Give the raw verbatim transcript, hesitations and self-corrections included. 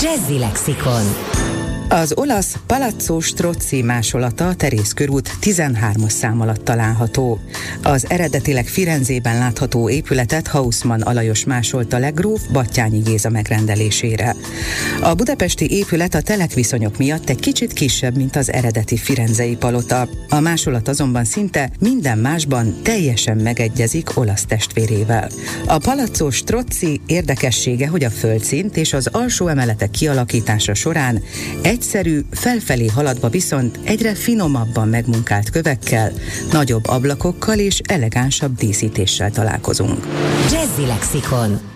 Jazzy Lexikon. Az olasz Palazzo Strozzi másolata a Terész körút tizenhármas szám alatt található. Az eredetileg Firenzében látható épületet Haussmann Alajos másolta le gróf Batthyány Géza megrendelésére. A budapesti épület a telekviszonyok miatt egy kicsit kisebb, mint az eredeti firenzei palota. A másolat azonban szinte minden másban teljesen megegyezik olasz testvérével. A Palazzo Strozzi érdekessége, hogy a földszint és az alsó emeletek kialakítása során egyszerű, felfelé haladva viszont egyre finomabban megmunkált kövekkel, nagyobb ablakokkal és elegánsabb díszítéssel találkozunk. Jazzy Lexikon.